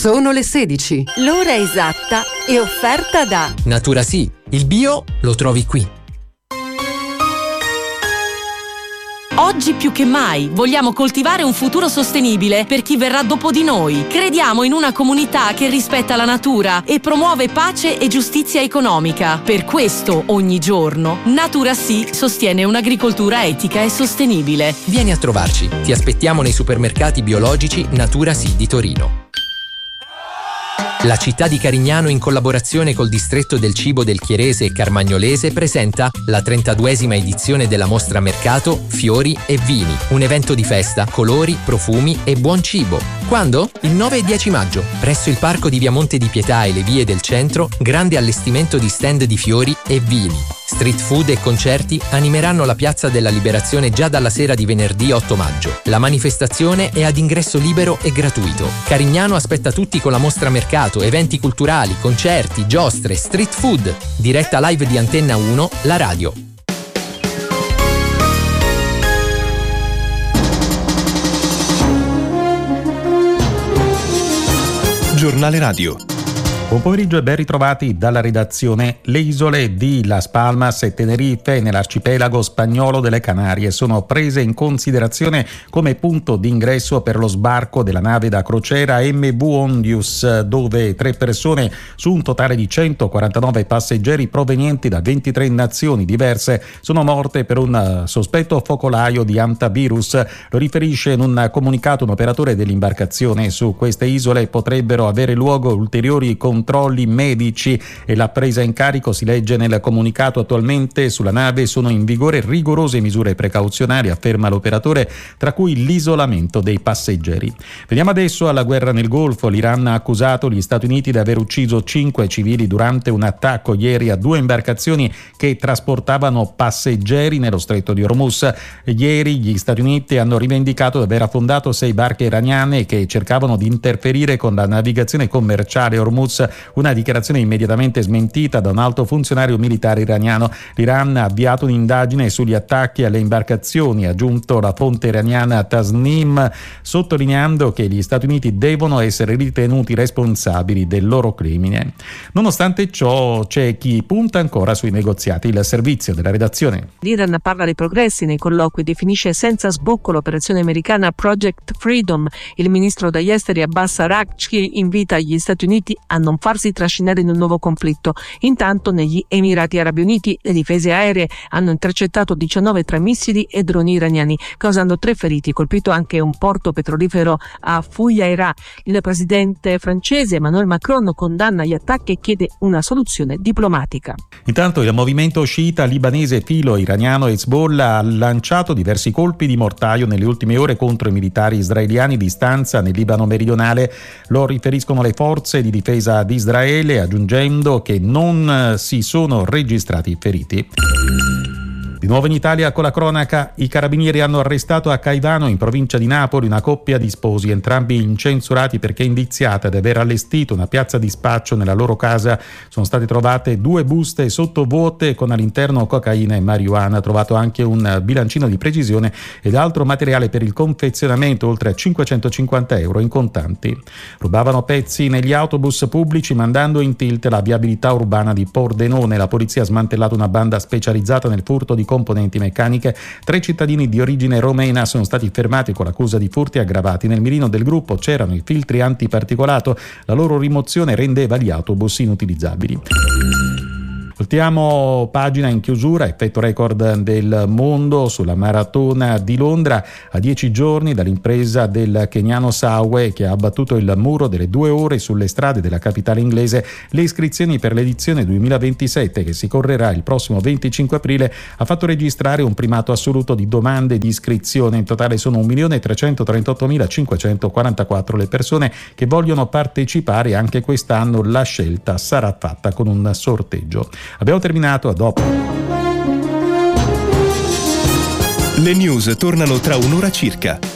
Sono le 16. L'ora esatta è offerta da Natura Sì, il bio lo trovi qui. Oggi più che mai vogliamo coltivare un futuro sostenibile per chi verrà dopo di noi. Crediamo in una comunità che rispetta la natura e promuove pace e giustizia economica. Per questo, ogni giorno, Natura Sì sostiene un'agricoltura etica e sostenibile. Vieni a trovarci. Ti aspettiamo nei supermercati biologici Natura Sì di Torino. La città di Carignano, in collaborazione col Distretto del Cibo del Chierese e Carmagnolese, presenta la 32esima edizione della mostra mercato Fiori e Vini, un evento di festa, colori, profumi e buon cibo. Quando? Il 9 e 10 maggio, presso il parco di Via Monte di Pietà e le vie del centro, grande allestimento di stand di fiori e vini. Street food e concerti animeranno la Piazza della Liberazione già dalla sera di venerdì 8 maggio. La manifestazione è ad ingresso libero e gratuito. Carignano aspetta tutti con la mostra mercato, eventi culturali, concerti, giostre, street food. Diretta live di Antenna 1, la radio. Giornale Radio. Buon pomeriggio e ben ritrovati dalla redazione. Le isole di Las Palmas e Tenerife nell'arcipelago spagnolo delle Canarie sono prese in considerazione come punto d'ingresso per lo sbarco della nave da crociera MV Ondius, dove 3 persone su un totale di 149 passeggeri provenienti da 23 nazioni diverse sono morte per un sospetto focolaio di hantavirus. Lo riferisce in un comunicato un operatore dell'imbarcazione. Su queste isole potrebbero avere luogo ulteriori controlli medici e la presa in carico, si legge nel comunicato. Attualmente sulla nave sono in vigore rigorose misure precauzionali, afferma l'operatore, tra cui l'isolamento dei passeggeri. Veniamo adesso alla guerra nel Golfo. L'Iran ha accusato gli Stati Uniti di aver ucciso 5 civili durante un attacco ieri a 2 imbarcazioni che trasportavano passeggeri nello stretto di Hormuz. Ieri gli Stati Uniti hanno rivendicato di aver affondato 6 barche iraniane che cercavano di interferire con la navigazione commerciale Hormuz, una dichiarazione immediatamente smentita da un alto funzionario militare iraniano. L'Iran ha avviato un'indagine sugli attacchi alle imbarcazioni, ha aggiunto la fonte iraniana Tasnim, sottolineando che gli Stati Uniti devono essere ritenuti responsabili del loro crimine. Nonostante ciò, c'è chi punta ancora sui negoziati. Il servizio della redazione. L'Iran parla dei progressi nei colloqui, definisce senza sbocco l'operazione americana Project Freedom. Il ministro degli esteri Abbas Araghchi invita gli Stati Uniti a non farsi trascinare in un nuovo conflitto. Intanto negli Emirati Arabi Uniti le difese aeree hanno intercettato 19 tra missili e droni iraniani, causando 3 feriti, colpito anche un porto petrolifero a Fujairah. Il presidente francese Emmanuel Macron condanna gli attacchi e chiede una soluzione diplomatica. Intanto il movimento sciita libanese filo-iraniano Hezbollah ha lanciato diversi colpi di mortaio nelle ultime ore contro i militari israeliani di stanza nel Libano meridionale. Lo riferiscono le forze di difesa di Israele, aggiungendo che non si sono registrati feriti. Di nuovo in Italia con la cronaca, i carabinieri hanno arrestato a Caivano, in provincia di Napoli, una coppia di sposi, entrambi incensurati perché indiziata di aver allestito una piazza di spaccio nella loro casa. Sono state trovate 2 buste sottovuote con all'interno cocaina e marijuana, trovato anche un bilancino di precisione ed altro materiale per il confezionamento, oltre a 550 euro in contanti. Rubavano pezzi negli autobus pubblici mandando in tilt la viabilità urbana di Pordenone. La polizia ha smantellato una banda specializzata nel furto di componenti meccaniche. 3 cittadini di origine romena sono stati fermati con l'accusa di furti aggravati. Nel mirino del gruppo c'erano i filtri antiparticolato, la loro rimozione rendeva gli autobus inutilizzabili. Voltiamo pagina in chiusura. Effetto record del mondo sulla maratona di Londra, a 10 giorni dall'impresa del keniano Sawe, che ha abbattuto il muro delle 2 ore sulle strade della capitale inglese. Le iscrizioni per l'edizione 2027, che si correrà il prossimo 25 aprile, ha fatto registrare un primato assoluto di domande di iscrizione. In totale sono 1.338.544 le persone che vogliono partecipare. Anche quest'anno la scelta sarà fatta con un sorteggio. Abbiamo terminato, a dopo. Le news tornano tra un'ora circa.